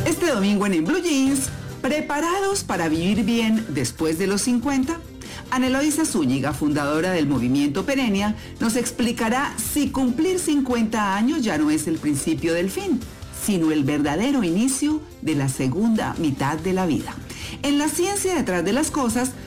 Este domingo en Blue Jeans, ¿preparados para vivir bien después de los 50? Ana Eloísa Zúñiga, fundadora del movimiento Perenia, nos explicará si cumplir 50 años ya no es el principio del fin, sino el verdadero inicio de la segunda mitad de la vida. En La ciencia detrás de las cosas,